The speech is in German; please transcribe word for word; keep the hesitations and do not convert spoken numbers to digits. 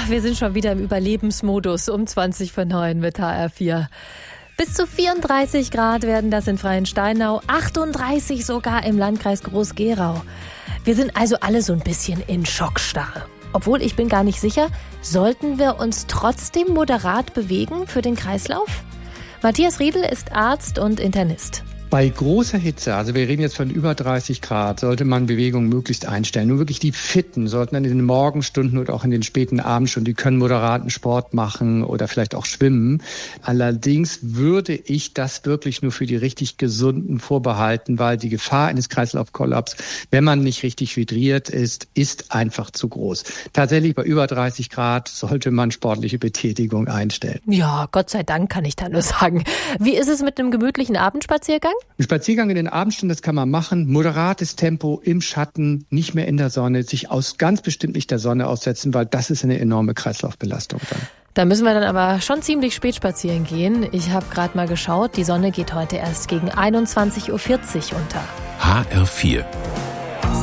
wir sind schon wieder im Überlebensmodus um zwanzig vor neun mit H R vier. Bis zu vierunddreißig Grad werden das in Freiensteinau, achtunddreißig sogar im Landkreis Groß-Gerau. Wir sind also alle so ein bisschen in Schockstarre. Obwohl, ich bin gar nicht sicher, sollten wir uns trotzdem moderat bewegen für den Kreislauf? Matthias Riedl ist Arzt und Internist. Bei großer Hitze, also wir reden jetzt von über dreißig Grad, sollte man Bewegung möglichst einstellen. Nur wirklich die Fitten sollten dann in den Morgenstunden oder auch in den späten Abendstunden, die können moderaten Sport machen oder vielleicht auch schwimmen. Allerdings würde ich das wirklich nur für die richtig Gesunden vorbehalten, weil die Gefahr eines Kreislaufkollaps, wenn man nicht richtig hydriert ist, ist einfach zu groß. Tatsächlich bei über dreißig Grad sollte man sportliche Betätigung einstellen. Ja, Gott sei Dank kann ich da nur sagen. Wie ist es mit einem gemütlichen Abendspaziergang? Ein Spaziergang in den Abendstunden, das kann man machen. Moderates Tempo im Schatten, nicht mehr in der Sonne, sich aus ganz bestimmt nicht der Sonne aussetzen, weil das ist eine enorme Kreislaufbelastung dann. Da müssen wir dann aber schon ziemlich spät spazieren gehen. Ich habe gerade mal geschaut, die Sonne geht heute erst gegen einundzwanzig Uhr vierzig unter. H R vier